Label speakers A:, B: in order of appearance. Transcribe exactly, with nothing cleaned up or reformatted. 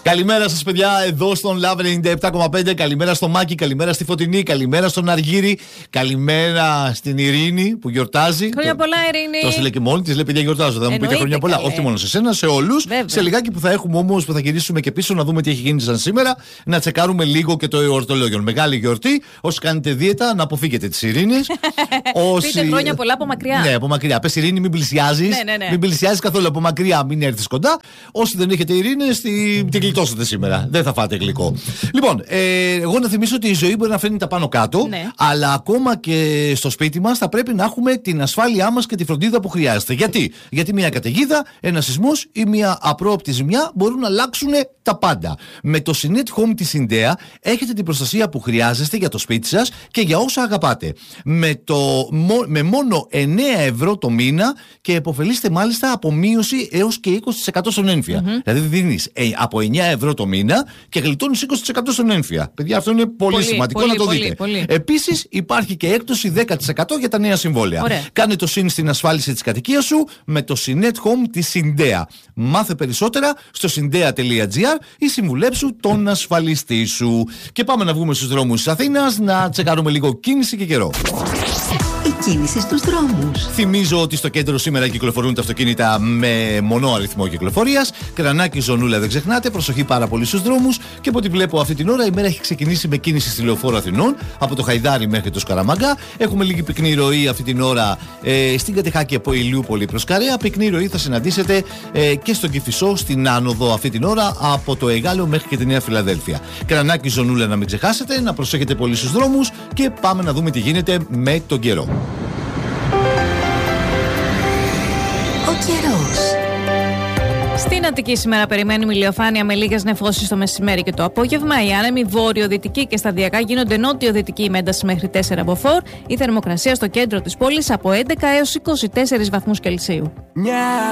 A: Καλημέρα σας, παιδιά, εδώ στον Love ενενήντα επτά κόμμα πέντε. Καλημέρα στο Μάκη, καλημέρα στη Φωτεινή, καλημέρα στον Αργύρι, καλημέρα στην Ειρήνη που γιορτάζει.
B: Χρόνια πολλά, Ειρήνη.
A: Το λέει και μόνη τη, λέει παιδιά, γιορτάζω. Θα μου πείτε χρόνια πολλά. Όχι μόνο σε σένα, σε όλους. Σε λιγάκι που θα έχουμε όμως, που θα γυρίσουμε και πίσω να δούμε τι έχει γίνει σαν σήμερα, να τσεκάρουμε λίγο και το εορτολόγιο. Μεγάλη γιορτή. Όσοι κάνετε δίαιτα, να αποφύγετε τις Ειρήνες. Όσοι...
B: Πείτε χρόνια πολλά από μακριά.
A: Ναι, από μακριά. Πες Ειρήνη, μην πλησιάζεις.
B: Ναι, ναι, ναι.
A: Μην πλησιάζεις καθόλου από μακριά, μην έρθεις κοντά. Όσοι δεν έχετε Ειρήνες, την τη γλιτώσετε σήμερα. Δεν θα φάτε γλυκό. Λοιπόν, ε, εγώ να θυμίσω ότι η ζωή μπορεί να φέρνει τα πάνω κάτω,
B: ναι.
A: αλλά ακόμα και στο σπίτι μας θα πρέπει να έχουμε την ασφάλειά μας και τη φροντίδα που χρειάζεται. Γιατί? Γιατί μια καταιγίδα, ένα σεισμός ή μια απρόοπτη ζημιά μπορούν να αλλάξουν τα πάντα. Με το Synet Home της Syndea έχετε την προστασία που χρειάζεστε για το σπίτι σας και για όσα αγαπάτε. Με, το, με μόνο εννέα ευρώ το μήνα και επωφελείστε μάλιστα από μείωση έως και είκοσι τοις εκατό στον έμφυα. Mm-hmm. Δηλαδή δίνεις ε, από εννέα ευρώ το μήνα και γλιτώνεις είκοσι τοις εκατό στον έμφυα. Παιδιά, αυτό είναι πολύ, πολύ σημαντικό πολύ, να το πολύ, δείτε. Πολύ. Επίσης υπάρχει και έκπτωση δέκα τοις εκατό για τα νέα συμβόλαια. Ωραία. Κάνε το συν στην ασφάλιση της κατοικίας σου με το Synet Home της Syndea. Μάθε περισσότερα στο syndea τελεία τζι άρ ή συμβουλέψου τον ασφαλιστή σου. Και πάμε να βγούμε στους δρόμους της Αθήνας να τσεκάρουμε λίγο κίνηση και καιρό.
C: Η κίνηση στους δρόμους.
A: Θυμίζω ότι στο κέντρο σήμερα κυκλοφορούν τα αυτοκίνητα με μονό αριθμό κυκλοφορίας. Κρανάκι, ζωνούλα, δεν ξεχνάτε. Προσοχή πάρα πολύ στους δρόμους. Και από ό,τι βλέπω αυτή την ώρα η μέρα έχει ξεκινήσει με κίνηση στη Λεωφόρο Αθηνών από το Χαϊδάρι μέχρι το Σκαραμαγκά. Έχουμε λίγη πυκνή ροή αυτή την ώρα ε, στην Κατεχάκη από Ηλιούπολη προς Καρέα. Πυκνή ροή θα συναντήσετε ε, και στον Κηφισό στην άνοδο αυτή την ώρα από το Εγάλεο μέχρι και τη Νέα Φιλαδέλφια. Κρανάκι, ζωνούλα, να μην ξεχάσετε. Να προσέχετε πολύ στους δρόμους και πάμε να δούμε τι γίνεται με τον καιρό.
B: Στην Αττική σήμερα περιμένουμε ηλιοφάνεια με λίγες νεφώσεις το μεσημέρι και το απόγευμα. Οι άνεμοι βόρειο-δυτικοί και σταδιακά γίνονται νότιο-δυτικοί με ένταση μέχρι τέσσερα μποφόρ. Η θερμοκρασία στο κέντρο της πόλης από έντεκα έως είκοσι τέσσερις βαθμούς Κελσίου.